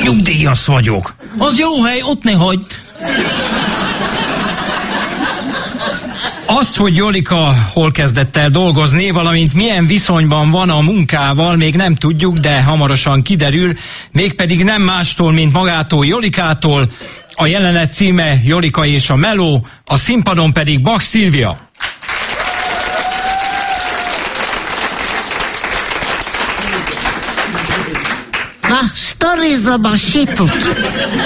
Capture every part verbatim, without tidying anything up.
Nyugdíjas vagyok. Az jó hely, ott ne hagyd. Azt, hogy Jolika hol kezdett el dolgozni, valamint milyen viszonyban van a munkával, még nem tudjuk, de hamarosan kiderül, mégpedig nem mástól, mint magától, Jolikától. A jelenet címe Jolika és a meló, a színpadon pedig Bach Szilvia. Na, sztorizom a situt.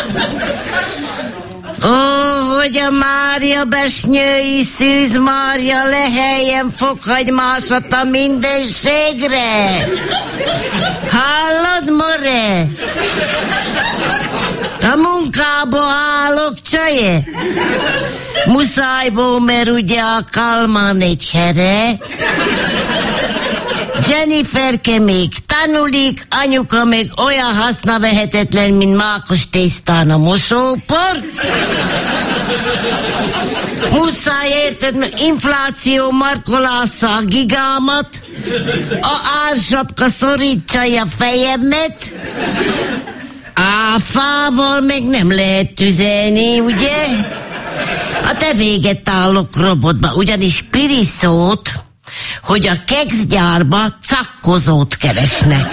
Ó, hogy a Mária Besnyői Szűz Mária leheljen fokhagymásat a mindenségre. Hallod, more? A munkába állok, csaje? Muszájból, mert ugye a Kalmán egy here. Jenniferke még tanulik, anyuka még olyan hasznavehetetlen, mint mákos tésztán a mosópor. Muszáj érted, mert infláció markolásza a gigámat, a ársapka szorítsa a fejemet, áfával meg nem lehet tüzelni, ugye? A te véget állok robotba, ugyanis Piriszót, hogy a kekszgyárba cakkozót keresnek.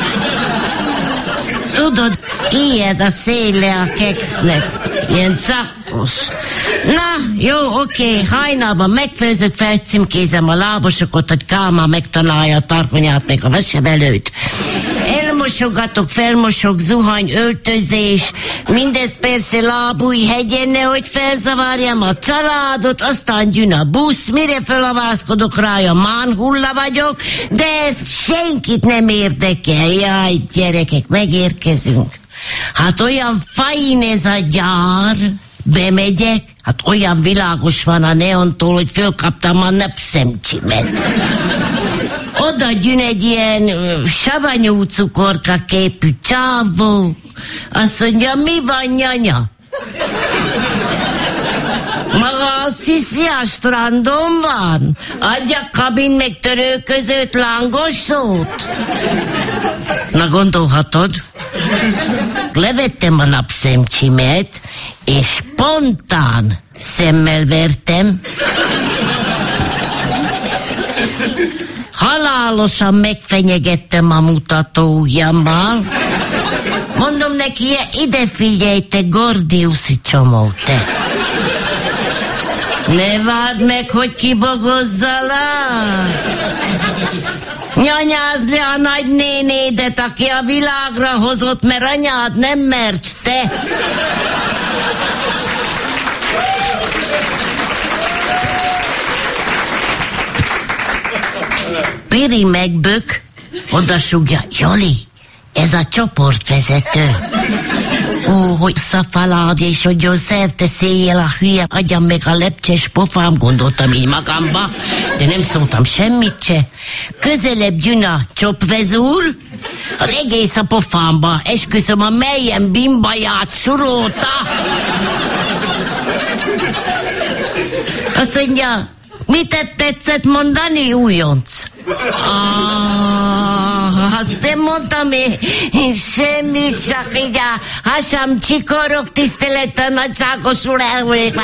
Tudod, ilyen a széle a keksznek, ilyen cakkos. Na, jó, oké, hajnalban megfőzök, felcímkézem a lábosokat, hogy Kálmán megtanálja a tarkonyát meg a vesevelőt. Elmosogatok, felmosok, zuhany, öltözés, mindez persze Lábújhegyen, nehogy felzavarjam a családot, aztán jön a busz, mire felavázkodok rája, mánhulla vagyok, de ez senkit nem érdekel. Jaj, gyerekek, megérkezünk. Hát olyan fajn ez a gyár, bemegyek, hát olyan világos van a neontól, hogy fölkaptam a napszemcsimet. Oda jön egy ilyen uh, savanyú cukorka képű csávó. Azt mondja, mi van, nyanya? Maga azt hiszi, a strandon van? Adja kabin meg törő között lángosót? Na, gondolhatod? Levettem a napszemcsimet, és spontán szemmel vertem. Halálosan megfenyegettem a mutatóujjammal. Mondom neki, ide figyelj, te gordiuszi csomó, te. Ne várd meg, hogy kibogozzalak. Nyanyázd le a nagynénédet, aki a világra hozott, mert anyád nem mert, te. Piri megbök, odasugja, Joli, ez a csoportvezető. Ó, hogy szafalád, és hogy szerte széjjel a hülye, adjam meg a lepcses pofám, gondoltam így magamba, de nem szóltam semmit se. Közelebb jön a csopvezúr, az egész a pofámba, esküszöm, a melyen bimbaját suróta. Azt mondja, mit tetszett mondani, újonc? Ah, hát nem mondtam én, én semmit, csak így a hasam csikorok tisztelet a nagyságosul elvéve.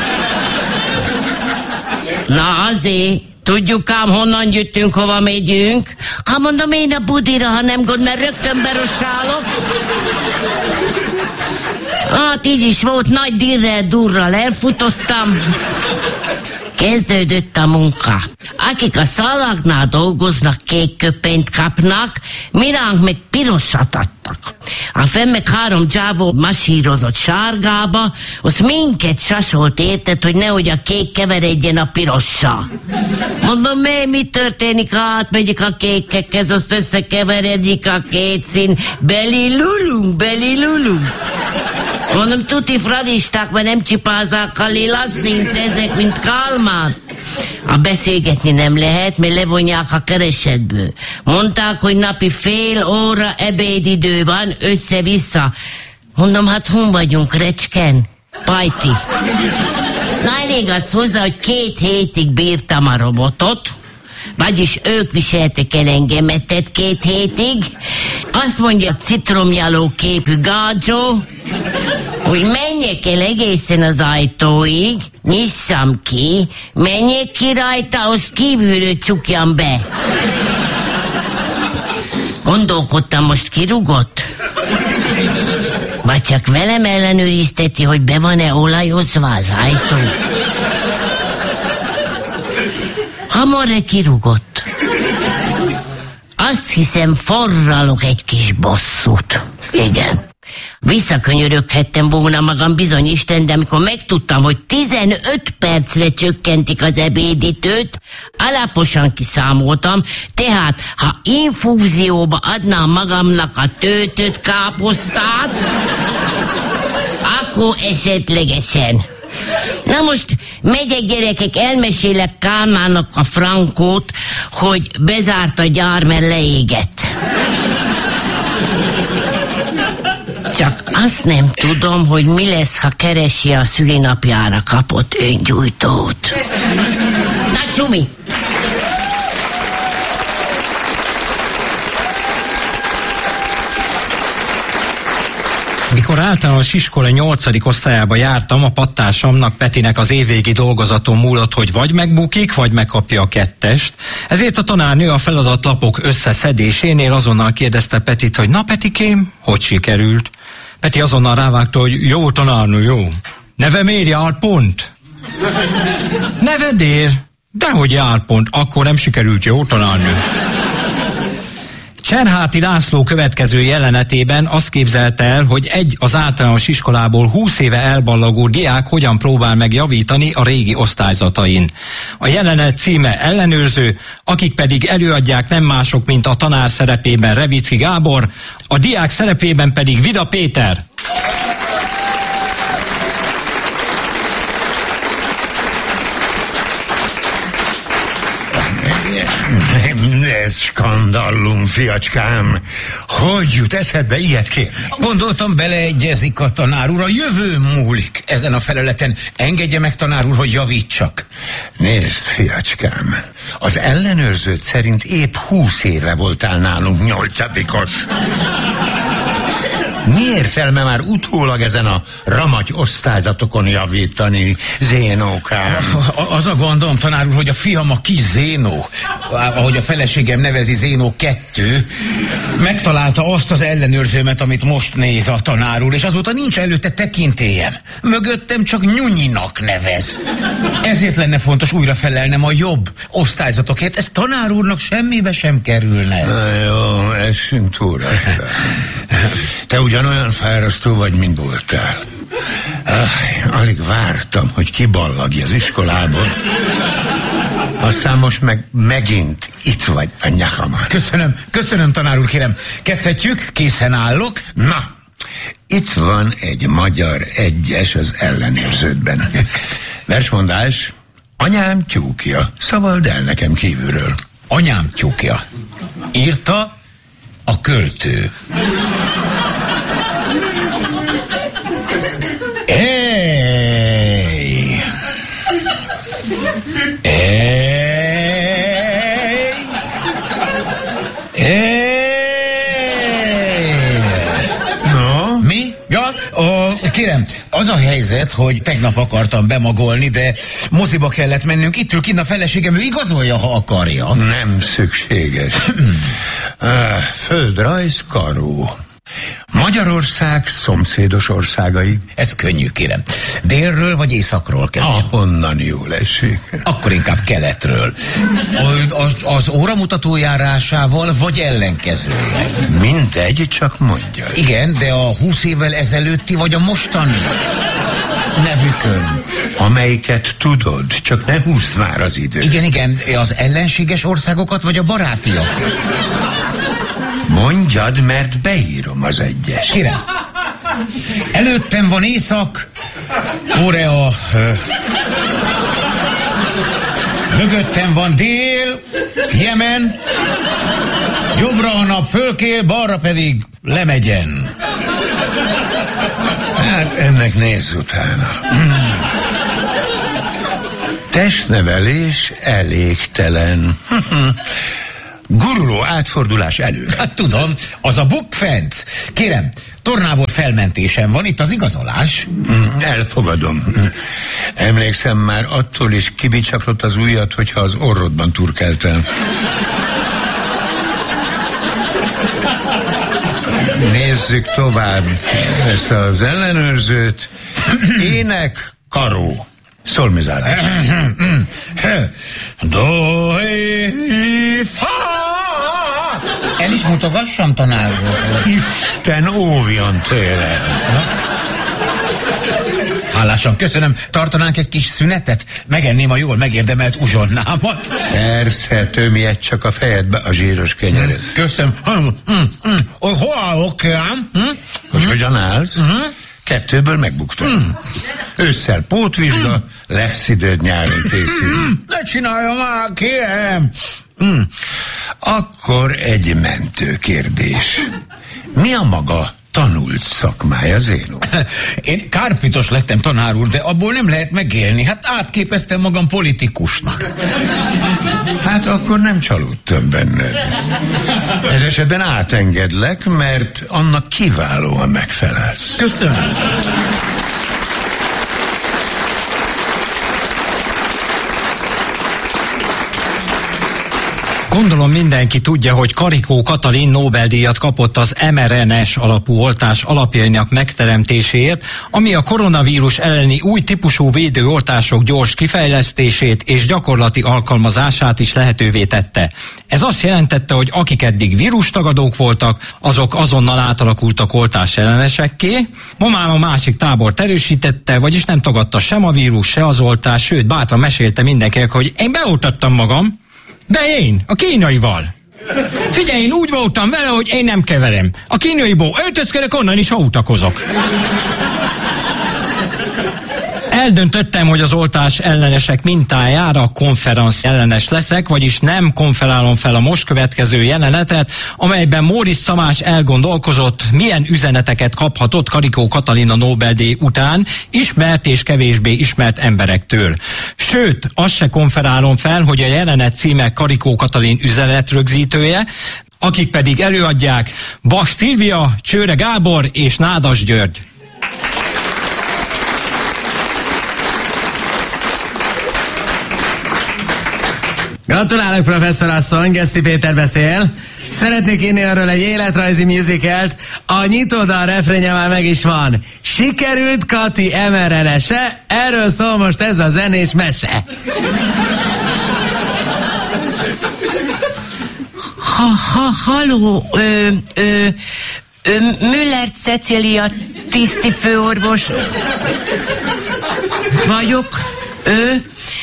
Na azért, tudjuk ám, honnan jöttünk, hova megyünk. Ha mondom én a budira, ha nem gond, mert rögtön berossálok. Hát így is volt, nagy dirrel durral elfutottam. Kezdődött a munka. Akik a szalagnál dolgoznak, kék köpenyt kapnak, miránk meg pirosat adtak. A fenn meg három dzsávó masírozott sárgába, az minket sasolt, érted, hogy nehogy a kék keveredjen a pirossal. Mondom, mi, mi történik, ha átmegyek a kékekhez, azt összekeveredik a két szín. Beli lulunk, beli lulunk. Mondom, tuti fradisták, mert nem csipázák a lila színt, ezek, mint Kálmán. A beszélgetni nem lehet, mert levonják a keresetből. Mondták, hogy napi fél óra ebédidő van, össze-vissza. Mondom, hát hon vagyunk, Recsken? Pajti. Na, elég az hozzá, hogy két hétig bírtam a robotot, Vagyis ők viseltek el engemet két hétig. Azt mondja a citromnyaló képű gádzsó, hogy menjek el egészen az ajtóig, nyissam ki, menjek ki rajta, azt kívülről csukjam be. Gondolkodtam, most kirúgott? Vagy csak velem ellenőrizteti, hogy be van-e olajozva az ajtó? Hamar kirúgott. Azt hiszem, forralok egy kis bosszút. Igen. Visszakönyöröghettem volna magam, bizony Isten, de amikor megtudtam, hogy tizenöt percre csökkentik az ebédidőt, alaposan kiszámoltam, tehát ha infúzióba adnám magamnak a töltött káposztát, akkor esetlegesen. Na most megyek, gyerekek, elmesélek Kálmának a frankót, hogy bezárt a gyár, mert leégett. Csak azt nem tudom, hogy mi lesz, ha keresi a szülinapjára kapott öngyújtót. Na, Csumi! Mikor általános iskola nyolcadik osztályába jártam, a pattársamnak, Petinek az évvégi dolgozaton múlott, hogy vagy megbukik, vagy megkapja a kettest. Ezért a tanárnő a feladatlapok összeszedésénél azonnal kérdezte Petit, hogy na Petikém, hogy sikerült? Peti azonnal rávágta, hogy jó tanárnő, jó. Neve miért jár pont? Nevedér? Dehogy jár pont, akkor nem sikerült, jó tanárnő. Cserháti László következő jelenetében azt képzelte el, hogy egy az általános iskolából húsz éve elballagó diák hogyan próbál meg javítani a régi osztályzatain. A jelenet címe Ellenőrző, akik pedig előadják nem mások, mint a tanár szerepében Revicki Gábor, a diák szerepében pedig Vida Péter. Ez skandallum, fiacskám. Hogy jut eszedbe ilyet kérni? Gondoltam, beleegyezik a tanár úr, a jövő múlik ezen a felületen. Engedje meg, tanár úr, hogy javítsak. Nézd, fiacskám, az ellenőrződ szerint épp húsz éve voltál nálunk nyolcadikos. Mi értelme már utólag ezen a ramagy osztályzatokon javítani, Zénókám? Az a gondom, tanár úr, hogy a fiam a kis Zénó, ahogy a feleségem nevezi, Zénó kettő, megtalálta azt az ellenőrzőmet, amit most néz a tanár úr, és azóta nincs előtte tekintélyem. Mögöttem csak Nyunyinak nevez. Ezért lenne fontos újra felelnem a jobb osztályzatokért. Ez tanár úrnak semmibe sem kerülne. Na jó, essünk túl rajta. Te ugyanolyan fárasztó vagy, mint voltál. Ah, alig vártam, hogy kiballagj az iskolából. Aztán most meg megint itt vagy a nyakama. Köszönöm, köszönöm, tanár úr, kérem. Kezdhetjük? Készen állok. Na, itt van egy magyar egyes az ellenőrződben. Versmondás, anyám tyúkja, szavald el nekem kívülről. Anyám tyúkja. Írta a költő. Ej! Ej! Ej! No? Mi? Ja, ó, kérem, az a helyzet, hogy tegnap akartam bemagolni, de moziba kellett mennünk. Itt ül kint a feleségem, ő igazolja, ha akarja. Nem szükséges. ah, földrajz karó. Magyarország szomszédos országai. Ez könnyű, kérem. Délről vagy északról kezdjem? Ahonnan jól esik. Akkor inkább keletről. Az, az óramutató járásával vagy ellenkezőleg? Mindegy, csak mondja. Igen, de a húsz évvel ezelőtti vagy a mostani nevükön. Amelyiket tudod, csak ne húzz már az időt. Igen, igen, az ellenséges országokat vagy a barátiakat? Mondjad, mert beírom az egyes. Kérem, előttem van Észak, Korea, mögöttem van Dél, Jemen, jobbra a nap fölkél, balra pedig lemegyen. Hát ennek nézz utána. Hmm. Testnevelés elégtelen. Guruló átfordulás elő. Hát tudom, az a bukfenc. Kérem, tornából felmentésen van itt az igazolás. Elfogadom. Emlékszem, már attól is kibicsaklott az ujjad, hogyha az orrodban turkáltál. Nézzük tovább ezt az ellenőrzőt. Ének, karó. Szolmizálás. Do, hi, fa. El is mutogassam, tanár úr. Isten óvjon tőle. Hálásan köszönöm. Tartanánk egy kis szünetet? Megenném a jól megérdemelt uzsonnámat. Persze, tömjed csak a fejedbe a zsíros kenyeret. Köszönöm. Hol állok, kérem? Hogy hogyan állsz? Kettőből megbuktam. Mm. Ősszel pótvizsga, mm. lesz időd nyáron készülni. Mm. Ne csinálja már, kérem! Mm. Akkor egy mentő kérdés. Mi a maga tanult szakmája, Zénó? Én kárpitos lettem, tanár úr, de abból nem lehet megélni. Hát átképeztem magam politikusnak. Hát akkor nem csalódtam benned. Ez esetben átengedlek, mert annak kiválóan megfelelsz. Köszönöm. Gondolom mindenki tudja, hogy Karikó Katalin Nobel-díjat kapott az em er en es alapú oltás alapjainak megteremtéséért, ami a koronavírus elleni új típusú védőoltások gyors kifejlesztését és gyakorlati alkalmazását is lehetővé tette. Ez azt jelentette, hogy akik eddig vírustagadók voltak, azok azonnal átalakultak oltás ellenesekké. Ma már a másik tábor erősítette, vagyis nem tagadta sem a vírus, se az oltás, sőt bátran mesélte mindenkinek, hogy én beoltattam magam. De én, a kínaival. Figyelj, én úgy voltam vele, hogy én nem keverem. A kínaiból öltözkedek, onnan is autakozok. Eldöntöttem, hogy az oltás ellenesek mintájára konferenc ellenes leszek, vagyis nem konferálom fel a most következő jelenetet, amelyben Móricz Tamás elgondolkozott, milyen üzeneteket kaphatott Karikó Katalin a Nobel-díj után ismert és kevésbé ismert emberektől. Sőt, azt se konferálom fel, hogy a jelenet címe Karikó Katalin üzenetrögzítője, akik pedig előadják Bas Szilvia, Csőre Gábor és Nádas György. Gratulálok, professzor asszony, Geszti Péter beszél. Szeretnék írni arról egy életrajzi musicalt, a nyitódal refrénje már meg is van. Sikerült Kati em er en es-e, erről szól most ez a zenés mese. Ha, ha, haló, ö, ö, ö, Müller Cecília tiszti főorvos vagyok, ő.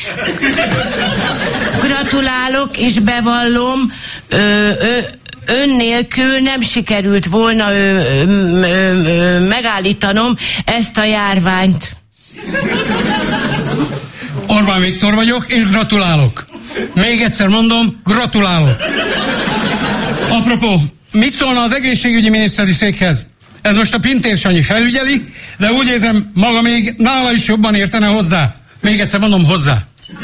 Gratulálok, és bevallom, ö, ö, ön nélkül nem sikerült volna ö, ö, ö, ö, megállítanom ezt a járványt. Orbán Viktor vagyok, és gratulálok. Még egyszer mondom, gratulálok. Apropó, mit szólna az egészségügyi miniszteri székhez? Ez most a Pintér Sanyi felügyeli, de úgy érzem, maga még nála is jobban értene hozzá. Még egyszer mondom, hozzá.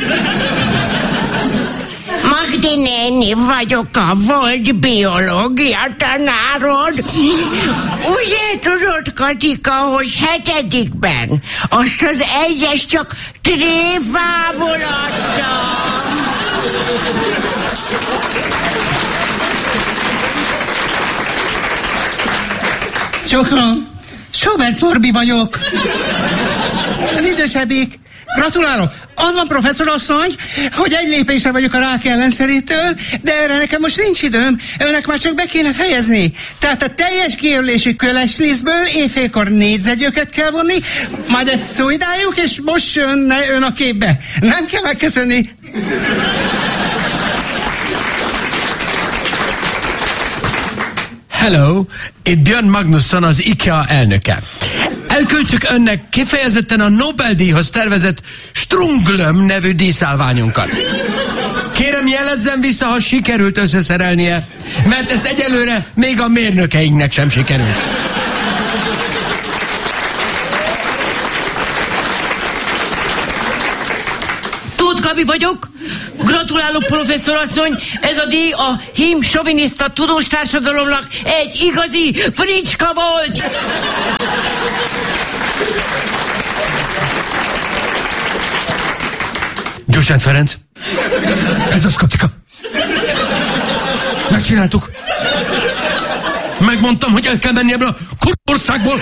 Magdi néni vagyok, a volt biológia tanárod. Ugye tudod, Katika, hogy hetedikben azt az egyes csak tréfából adtam. Csokrom, Sobert Norbi vagyok. Az idősebbik. Gratulálok! Az van, professzor asszony, hogy egy lépésre vagyok a rák ellenszerétől, de erre nekem most nincs időm, önnek már csak be kéne fejezni. Tehát a teljes kijelölésű köleslisztből éjfélkor négyzetgyöket kell vonni, majd ezt szújdáljuk, és most jön ön a képbe. Nem kell megköszönni. Hello, itt Björn Magnusson, az IKEA elnöke. Elküldtük önnek kifejezetten a Nobel-díjhoz tervezett Strunglöm nevű díszálványunkat. Kérem, jelezzen vissza, ha sikerült összeszerelnie, mert ezt egyelőre még a mérnökeinknek sem sikerült. Tud Gabi vagyok. Gratulálok, professzor asszony. Ez a díj a hím soviniszta tudós társadalomnak egy igazi fricska volt. Gyurcsány Ferenc. Ez az Katika. Megcsináltuk. Megmondtam, hogy el kell menni ebből a kurországból.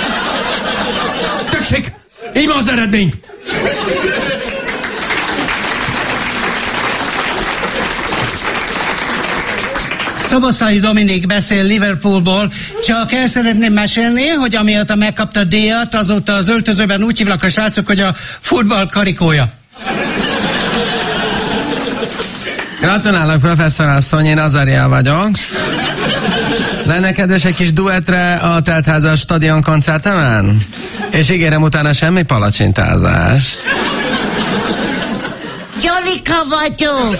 Tessék, íme az eredmény. Szoboszlai Dominik beszél Liverpoolból, csak el szeretném mesélni, hogy amióta megkapta a díjat, azóta az öltözőben úgy hívlak a srácok, hogy a futball karikója. Gratulálok, professzor asszony, én Azariel vagyok. Lenne kedves egy kis duettre a teltházas stadion koncertemen? És ígérem, utána semmi palacsintázás. Jolika vagyok.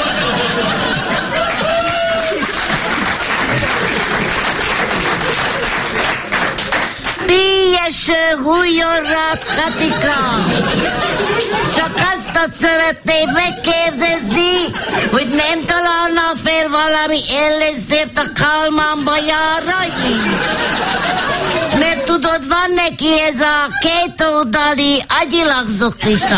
Díjeső hújjonrat, Katika! Csak azt szeretném megkérdezni, hogy nem találna fel valami ellenszert a Kálmán Bajárra? Mert tudod, van neki ez a kétoldali agyilagzoklisa.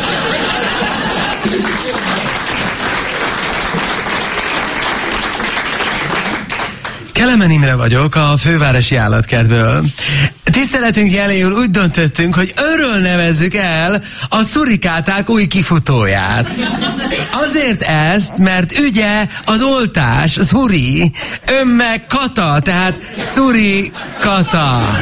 Kelemen Imre vagyok, a fővárosi állatkertből. Tiszteletünk jeléül úgy döntöttünk, hogy örül nevezzük el a szurikáták új kifutóját. Azért ezt, mert ügye az oltás, szuri, ön meg kata, tehát szuri kata.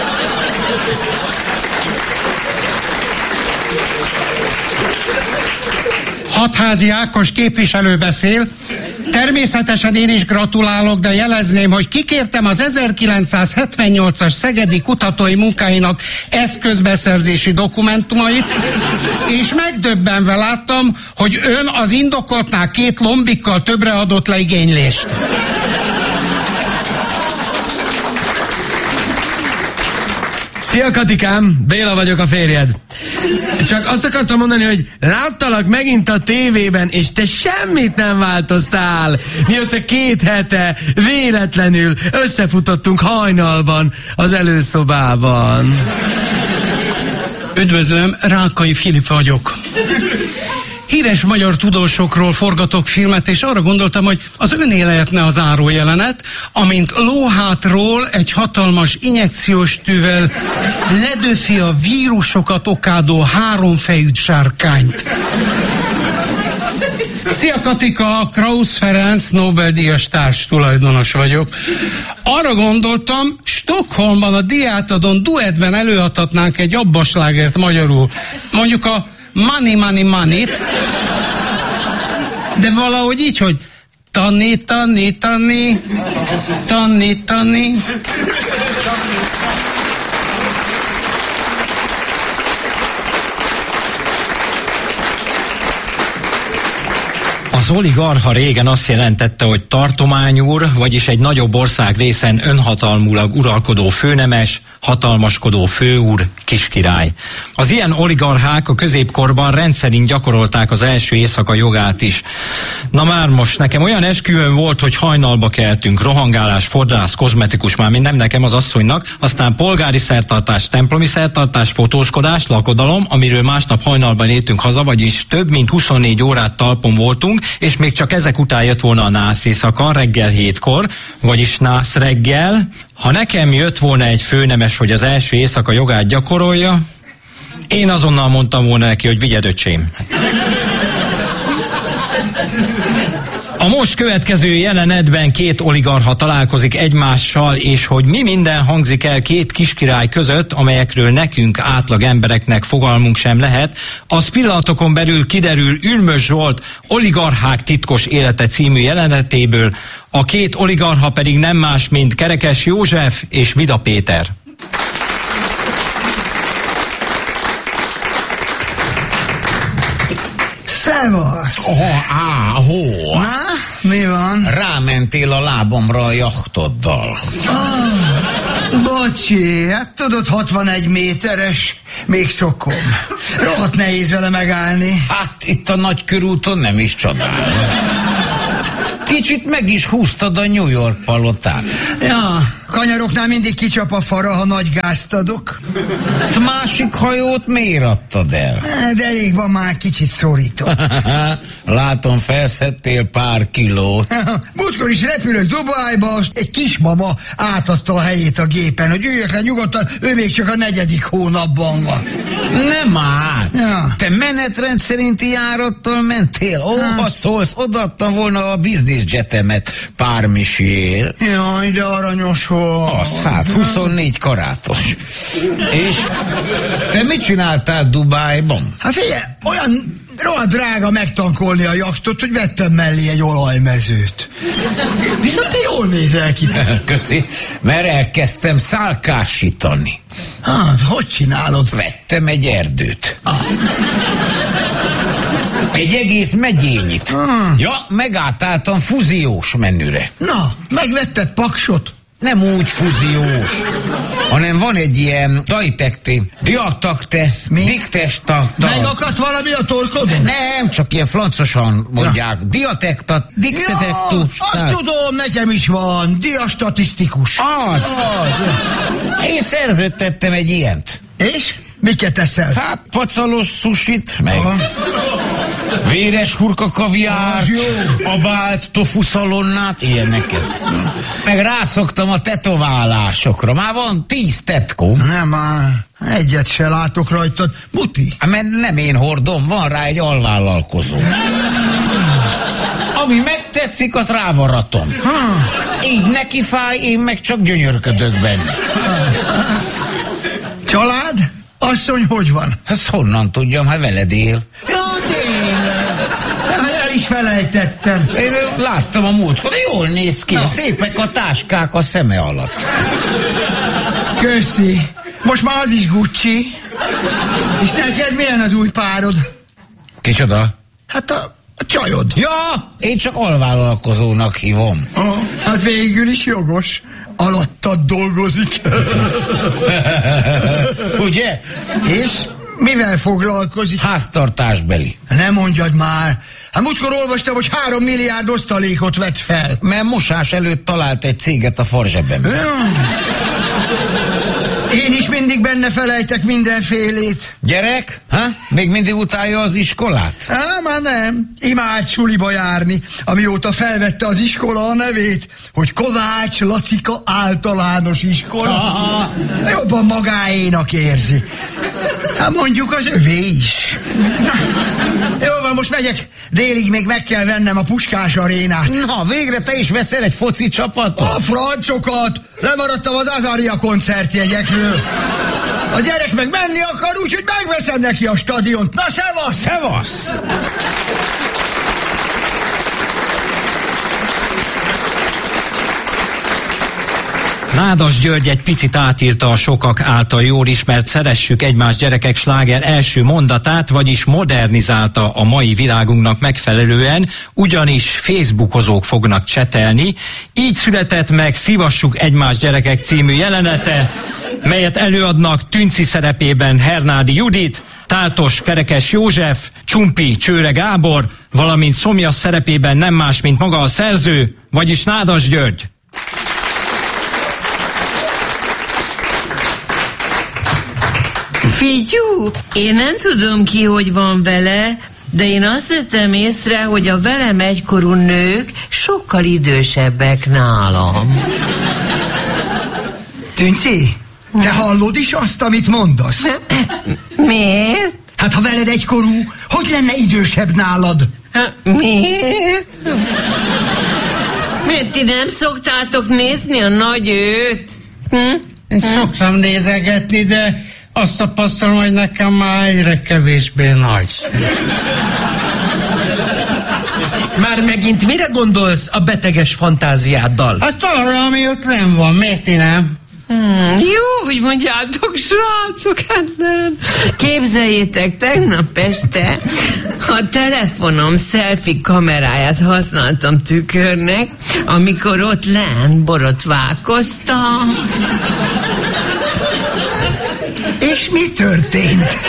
Hatházi Ákos képviselő beszél. Természetesen én is gratulálok, de jelezném, hogy kikértem az ezerkilencszázhetvennyolcas szegedi kutatói munkáinak eszközbeszerzési dokumentumait, és megdöbbenve láttam, hogy ön az indokoltnál két lombikkal többre adott le igénylést. Szia, Katikám! Béla vagyok, a férjed. Csak azt akartam mondani, hogy láttalak megint a tévében, és te semmit nem változtál, mióta két hete véletlenül összefutottunk hajnalban az előszobában. Üdvözlöm, Rákai Filip vagyok. Híres magyar tudósokról forgatok filmet, és arra gondoltam, hogy az öné lehetne a zárójelenet, amint lóhátról egy hatalmas injekciós tűvel ledöfi a vírusokat okádó háromfejű sárkányt. Szia, Katika, Krausz Ferenc Nobel-díjas társ tulajdonos vagyok. Arra gondoltam, Stockholmban a diátadon duettben előadhatnánk egy abbaslágert magyarul. Mondjuk a Money, money, money-t, de valahogy így, hogy tanni, tanni, tanni, tanni, tanni. Az oligarcha régen azt jelentette, hogy tartományúr, vagyis egy nagyobb ország részen önhatalmulag uralkodó főnemes, hatalmaskodó főúr, kiskirály. Az ilyen oligarchák a középkorban rendszerint gyakorolták az első éjszaka jogát is. Na már most, nekem olyan esküvőm volt, hogy hajnalba keltünk, rohangálás, fodrász, kozmetikus, már mind nem nekem, az asszonynak, aztán polgári szertartás, templomi szertartás, fotóskodás, lakodalom, amiről másnap hajnalban értünk haza, vagyis több mint huszonnégy órát talpon voltunk, és még csak ezek után jött volna a nász éjszaka, reggel hétkor, vagyis nász reggel. Ha nekem jött volna egy főnemes, hogy az első éjszaka jogát gyakorolja, én azonnal mondtam volna neki, hogy vigyed, öcsém. A most következő jelenetben két oligarcha találkozik egymással, és hogy mi minden hangzik el két kiskirály között, amelyekről nekünk, átlag embereknek fogalmunk sem lehet, az pillanatokon belül kiderül Ürmös Zsolt Oligarchák titkos élete című jelenetéből, a két oligarcha pedig nem más, mint Kerekes József és Vida Péter. Szevasz! Oh, á, hó. Na? Mi van? Rámentél a lábamra a jachtoddal. Ah, bocsi, hát tudod, hatvanegy méteres, még szokom. Rohadt nehéz vele megállni. Hát itt a nagykörúton nem is csodálom. Kicsit meg is húztad a New York palotát. Ja, kanyaroknál mindig kicsap a fara, ha nagy gázt adok. Ezt másik hajót miért adtad el? De elég van, már kicsit szorított. Látom, felszedtél pár kilót. Múltkor is repülök Dubájba, egy kismama átadta a helyét a gépen, hogy üljek le nyugodtan, ő még csak a negyedik hónapban van. Nem már! Ja. Te menetrend szerinti járattal mentél? Ó, ha szólsz, odaadtam volna a business jetemet pár misiért. Jaj, de aranyos volt. Az, hát huszonnégy karátos. És te mit csináltál Dubájban? Hát figyelj, olyan rohadt drága megtankolni a jachtot, hogy vettem mellé egy olajmezőt. Viszont te jól nézel ki. Köszi, mert elkezdtem szálkásítani. Hát, hogy csinálod? Vettem egy erdőt. Ah. Egy egész megyényit. Hmm. Ja, megátálltam fúziós menüre. Na, megvetted paksot? Nem úgy fúziós, hanem van egy ilyen daitekté, diatakte, diktesta. Megakadt valami a torkodon? Nem, csak ilyen francosan mondják. Ja. Diatekta, diktetektus. Ja, azt tudom, nekem is van. Diastatisztikus. Az. az. Én szerződtettem egy ilyent. És? Miket teszel? Hát pacalos susit, meg aha. Véres hurka kaviárt, abált tofu szalonnát, ilyeneket. Meg rászoktam a tetoválásokra. Már van tíz tetkó. Nem már, egyet se látok rajtad. Muti. Hát, mert nem én hordom, van rá egy alvállalkozó. Ami megtetszik, azt rávaratom. Így neki fáj, én meg csak gyönyörködök benne. Család? Asszony, hogy van? Ezt honnan tudjam, hát veled él. Ja, tényleg. El is felejtettem. Én láttam a múltkor, de jól néz ki. Na. Szépek a táskák a szeme alatt. Köszi. Most már az is Gucci. És neked milyen az új párod? Kicsoda? Hát a, a csajod. Ja, én csak alvállalkozónak hívom. Oh, hát végül is jogos. Alattad dolgozik. Ugye? És mivel foglalkozik? Háztartásbeli. Nem mondjad már. Hát múltkor olvastam, hogy három milliárd osztalékot vett fel. Mert mosás előtt talált egy céget a farzsebemben. Ja. Én is mindig benne felejtek mindenfélét. Gyerek? Ha? Még mindig utálja az iskolát? Há, már nem. Imád suliba járni, amióta felvette az iskola a nevét, hogy Kovács Lacika általános iskola. Aha. Jobban magáénak érzi. Hát mondjuk az övé is. Jó van, most megyek. Délig még meg kell vennem a Puskás arénát. Na, végre te is veszel egy foci csapatot? A francokat! Lemaradtam az Azaria koncertjegyekről. A gyerek meg menni akar, úgyhogy megveszem neki a stadiont. Na, szevasz! Szevasz! Nádas György egy picit átírta a sokak által jól ismert Szeressük egymást gyerekek sláger első mondatát, vagyis modernizálta a mai világunknak megfelelően, ugyanis Facebookozók fognak csetelni. Így született meg Szívassuk egymást gyerekek című jelenete, melyet előadnak Tünci szerepében Hernádi Judit, Táltos Kerekes József, Csumpi Csőre Gábor, valamint Szomjas szerepében nem más, mint maga a szerző, vagyis Nádas György. Figyú, én nem tudom ki, hogy van vele, de én azt vettem észre, hogy a velem egykorú nők sokkal idősebbek nálam. Tünci, te hallod is azt, amit mondasz? Miért? Hát ha veled egykorú, hogy lenne idősebb nálad? Miért? Miért ti nem szoktátok nézni a nagy őt? Hm? Én szoktam nézegetni, de azt tapasztalom, hogy nekem már egyre kevésbé nagy. Már megint mire gondolsz a beteges fantáziáddal? Hát arra, ami ott nem van, miért nem? Hmm, jó, hogy mondjátok, srácok, hát nem. Képzeljétek, tegnap este a telefonom selfie kameráját használtam tükörnek, amikor ott lent borotválkoztam. És mi történt?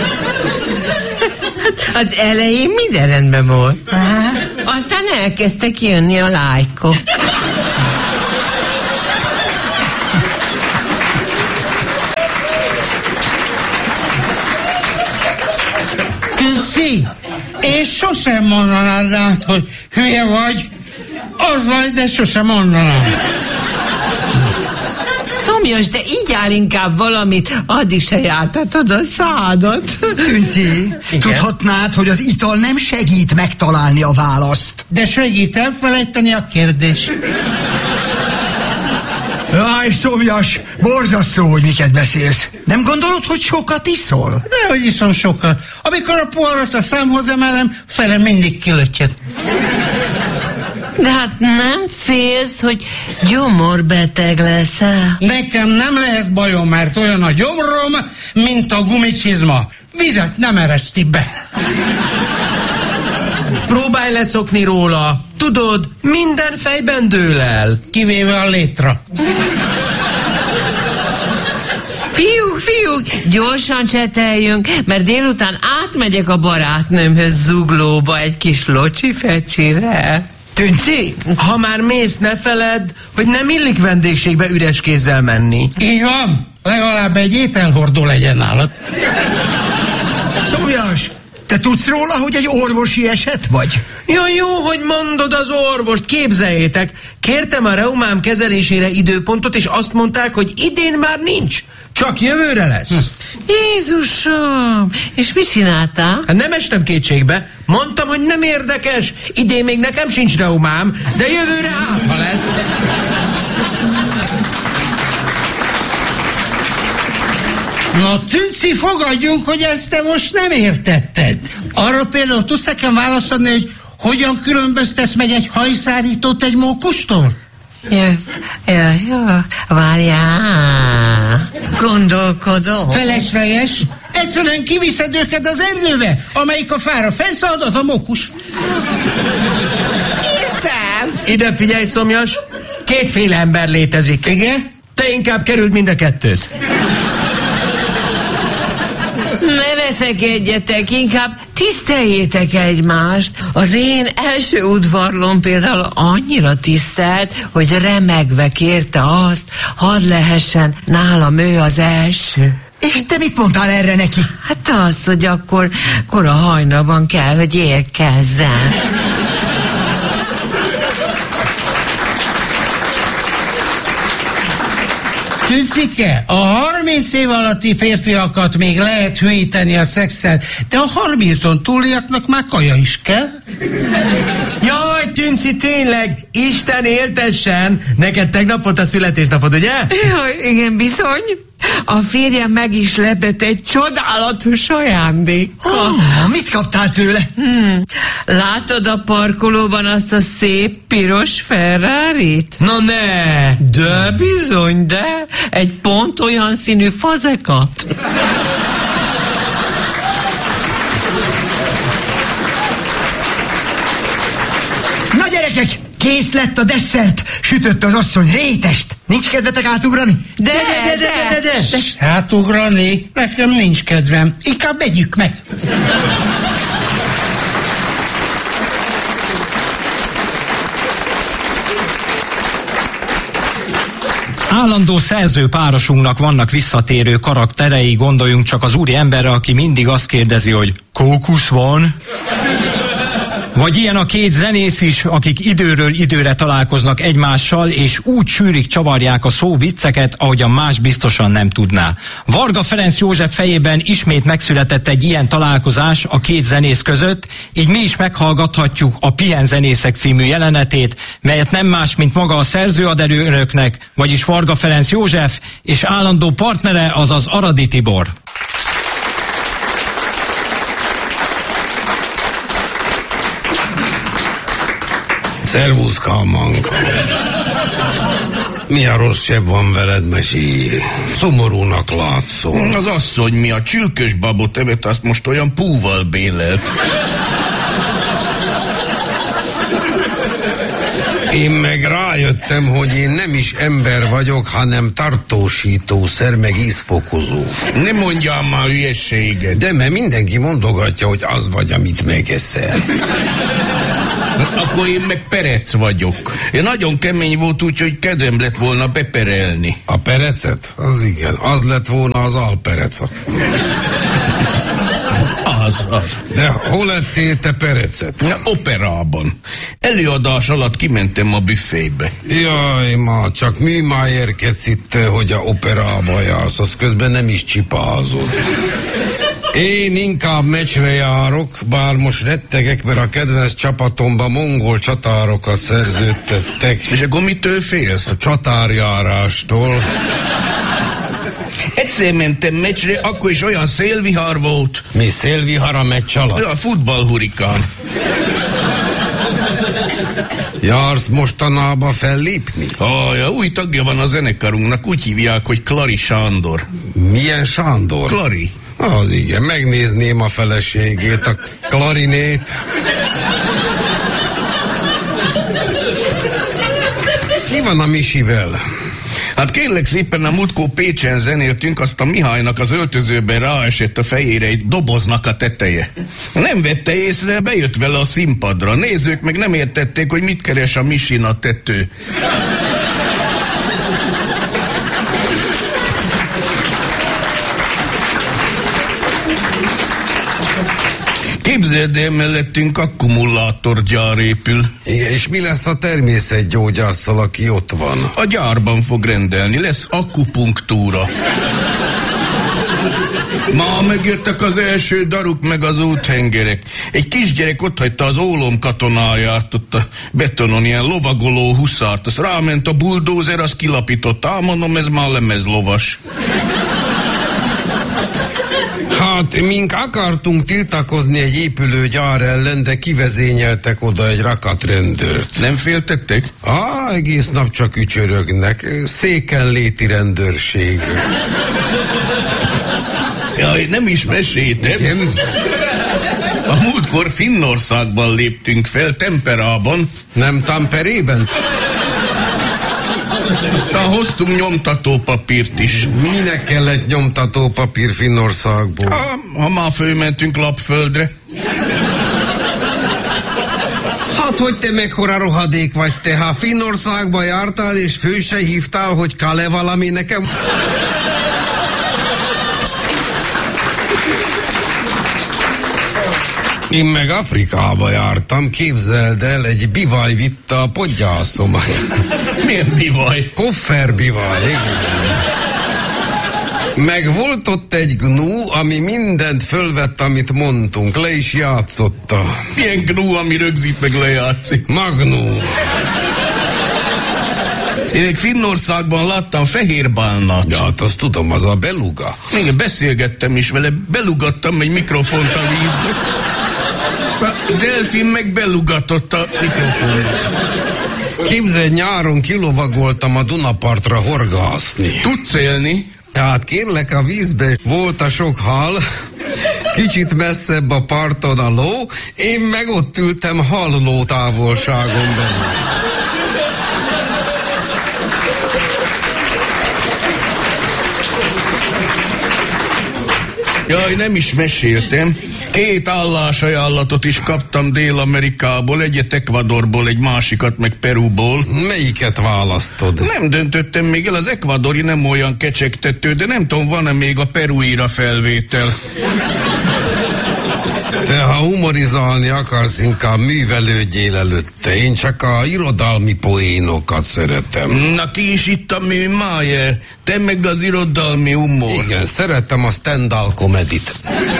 Az elején minden rendben volt. Aztán elkezdtek jönni a lájkok. Tüci, és sosem mondanád rád, hogy hülye vagy. Az vagy, de sosem mondanám. Szomjas, de így áll inkább valamit, addig se jártatod a szádat. Tünci, tudhatnád, hogy az ital nem segít megtalálni a választ. De segít elfelejteni a kérdést. Jaj, Szomjas, borzasztó, hogy miket beszélsz. Nem gondolod, hogy sokat iszol? Dehogy iszom sokat. Amikor a poharat a számhoz emelem, fele mindig kilöttyed. De hát nem félsz, hogy gyomorbeteg leszel? Nekem nem lehet bajom, mert olyan a gyomrom, mint a gumicsizma. Vizet nem ereszti be. Próbálj leszokni róla. Tudod, minden fejben dől el. Kivéve a létra. Fiúk, fiúk, gyorsan cseteljünk, mert délután átmegyek a barátnőmhöz Zuglóba egy kis locsi-fecsire. Tünci, ha már mész, ne feledd, hogy nem illik vendégségbe üres kézzel menni. Így van, legalább egy ételhordó legyen nálad. Szomjas, te tudsz róla, hogy egy orvosi eset vagy? Ja, jó, hogy mondod az orvost, képzeljétek. Kértem a reumám kezelésére időpontot, és azt mondták, hogy idén már nincs, csak jövőre lesz. Jézusom, és mit csináltál? Hát nem estem kétségbe. Mondtam, hogy nem érdekes. Idén még nekem sincs reumám, de jövőre hát, ha lesz. Na, Tünci, fogadjunk, hogy ezt te most nem értetted. Arra például tudsz nekem válaszolni, hogy hogyan különböztesz meg egy hajszárítót egy mókustól? Ja, ja, ja, várjál, gondolkodom. Felesleges, egyszerűen kiviszed őket az erdőbe, amelyik a fára felszalad, az a mókus. Értem. Ide figyelj, Szomjas, kétféle ember létezik. Igen? Te inkább kerüld mind a kettőt. Ne veszekedjetek, inkább tiszteljétek egymást. Az én első udvarlom például annyira tisztelt, hogy remegve kérte azt, hadd lehessen nálam ő az első. És te mit mondtál erre neki? Hát az, hogy akkor kora hajnalban kell, hogy érkezzen. Tüncike, a harminc év alatti férfiakat még lehet hülyíteni a szexszel, de a harmincon túliaknak már kaja is kell. Jaj, Tünci, tényleg, Isten éltessen. Neked tegnap volt a születésnapod, ugye? Jaj, igen, bizony. A férjem meg is lepett egy csodálatos ajándékkal. Oh, mit kaptál tőle? Hmm. Látod a parkolóban azt a szép piros Ferrarit? Na ne! De bizony, de egy pont olyan színű fazekat. Na gyerekek, kész lett a desszert. Sütött az asszony rétest. Nincs kedvetek átugrani? De, de, de, de, de, de. Átugrani? Nekem nincs kedvem. Inkább vegyük meg. Állandó szerzőpárosunknak vannak visszatérő karakterei, gondoljunk csak az úri emberre, aki mindig azt kérdezi, hogy kókusz van? Vagy ilyen a két zenész is, akik időről időre találkoznak egymással, és úgy sűrik, csavarják a szó vicceket, ahogyan más biztosan nem tudná. Varga Ferenc József fejében ismét megszületett egy ilyen találkozás a két zenész között, így mi is meghallgathatjuk a Pihen zenészek című jelenetét, melyet nem más, mint maga a szerző ad elő önöknek, vagyis Varga Ferenc József, és állandó partnere, azaz Aradi Tibor. Szervusz, Kalmanka. Mi a rosszabb van veled, Mesi? Szomorúnak látszol. Az asszony mi a csülkös babot evett, azt most olyan púval bélelt. Én meg rájöttem, hogy én nem is ember vagyok, hanem tartósítószer, meg ízfokozó. Ne mondjál már hülyeséget. De mert mindenki mondogatja, hogy az vagy, amit megeszel. Akkor én meg perec vagyok. Én nagyon kemény volt, úgyhogy kedvem lett volna beperelni. A perecet? Az igen. Az lett volna az alpereca. Az, az. De hol lettél te perecet? Na, operában. Előadás alatt kimentem a büfébe. Jaj, ma csak műmájérkedsz itt, hogy a operába jársz, az közben nem is csipázod. Én inkább meccsre járok, bár most rettegek, mert a kedvenc csapatomba mongol csatárokat szerződtettek. És akkor mitől félsz? A csatárjárástól. Egyszer mentem meccsre, akkor is olyan szélvihar volt. Mi szélvihar a meccs alatt? A futballhurikán. Jársz mostanában fellépni? Aj, új tagja van a zenekarunknak, úgy hívják, hogy Klari Sándor. Milyen Sándor? Klari. Az igen, megnézném a feleségét, a klarinét. Mi van a Misivel? Hát kérlek szépen, a múltkor Pécsen zenéltünk, azt a Mihálynak az öltözőben ráesett a fejére egy doboznak a teteje. Nem vette észre, bejött vele a színpadra. Nézők meg nem értették, hogy mit keres a Misin a tető. Képzeld el, mellettünk akkumulátorgyár épül. És mi lesz a természetgyógyásszal, aki ott van? A gyárban fog rendelni, lesz akupunktúra. Ma megjöttek az első daruk meg az úthengerek. Egy kisgyerek ott hagyta az ólom katonáját ott a betonon, ilyen lovagoló huszárt. Az ráment a buldózer, az kilapított. Á, mondom, ez már lemezlovas. Hát, mink akartunk tiltakozni egy épülőgyár ellen, de kivezényeltek oda egy rakatrendőrt. Nem féltettek? Á, egész nap csak ücsörögnek. Székenléti rendőrség. Jaj, nem is meséltem. Igen? A múltkor Finnországban léptünk fel, Temperában. Nem Tamperében? Aztán hoztunk nyomtatópapírt is. Minek kellett nyomtatópapír Finnországból? Ha, ha már fölmentünk Lapföldre. Hát, hogy te mekkora rohadék vagy te? Ha Finnországba jártál és fő se hívtál, hogy Kale valami nekem... Én meg Afrikába jártam, képzeld el, egy bivaj vitte a podgyászomat. Milyen bivaj? Kofferbivaj. Meg volt ott egy gnú, ami mindent fölvett, amit mondtunk, le is játszotta. Milyen gnú, ami rögzít meg lejátszik? Magnú. Én egy Finnországban láttam fehérbálnat. Ja, hát azt tudom, az a beluga. Igen, beszélgettem is vele, belugattam egy mikrofont a vízbe. A delfin meg belugatott a mikrofonba. Képzelj, nyáron kilovagoltam a Dunapartra horgászni. Tudsz élni? Hát kérlek, a vízbe volt a sok hal, kicsit messzebb a parton a ló, én meg ott ültem halló távolságon belül. Jaj, nem is meséltem. Két állásajánlatot is kaptam Dél-Amerikából, egyet Ecuadorból, egy másikat meg Perúból. Melyiket választod? Nem döntöttem még el, az ekvadori nem olyan kecsegtető, de nem tudom, van-e még a perúira felvétel. Te, ha humorizálni akarsz, inkább művelődjél előtte. Én csak a irodalmi poénokat szeretem. Na, ki is itt a műmájer? Te meg az irodalmi humor. Igen, szeretem a stand-up komedit.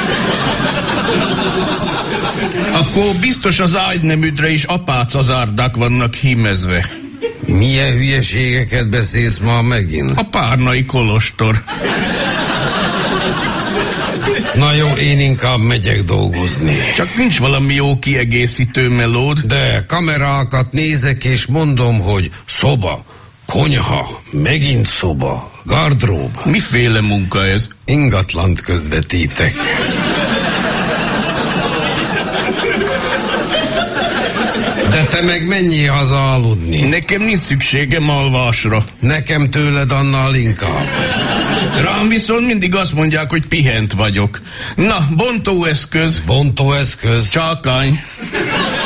Akkor biztos az ágyneműdre is apácazárdák vannak hímezve. Milyen hülyeségeket beszélsz ma megint? A Párnai kolostor. Na jó, én inkább megyek dolgozni. Csak nincs valami jó kiegészítő melód? De kamerákat nézek és mondom, hogy szoba, konyha, megint szoba, gardrób. Miféle munka ez? Ingatlant közvetítek. De te meg menjél haza aludni. Nekem nincs szükségem alvásra. Nekem tőled annál inkább. Rám viszont mindig azt mondják, hogy pihent vagyok. Na, bontóeszköz. Bontóeszköz. Csákány.